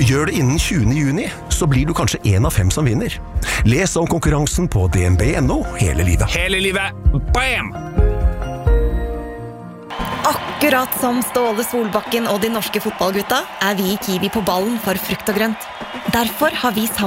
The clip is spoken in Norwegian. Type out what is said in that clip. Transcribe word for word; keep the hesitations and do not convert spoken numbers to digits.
Gjør det innen tjuende juni, så blir du kanskje en av fem som vinner. Les om konkurransen på d n b punktum n o hele livet. Hele livet, bam! Akkurat som Ståle Solbakken og de norske fotballgutta er vi i Kiwi på ballen for frukt og grønt. Derfor har vi sammen